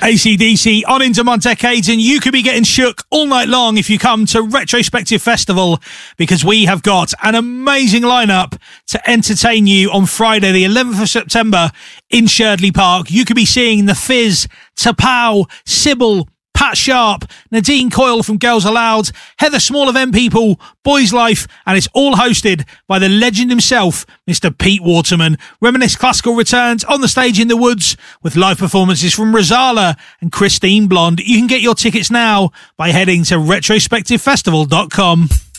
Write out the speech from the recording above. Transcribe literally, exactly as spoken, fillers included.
A C D C on Into My Decades, and you could be getting shook all night long if you come to Retrospective Festival, because we have got an amazing lineup to entertain you on Friday the eleventh of September in Sherdley Park. You could be seeing The Fizz, Tapao, Sybil, Pat Sharp, Nadine Coyle from Girls Aloud, Heather Small of M People, Boys Life, and it's all hosted by the legend himself, Mister Pete Waterman. Reminisce Classical returns on the stage in the Woods with live performances from Rosala and Christine Blonde. You can get your tickets now by heading to retrospective festival dot com.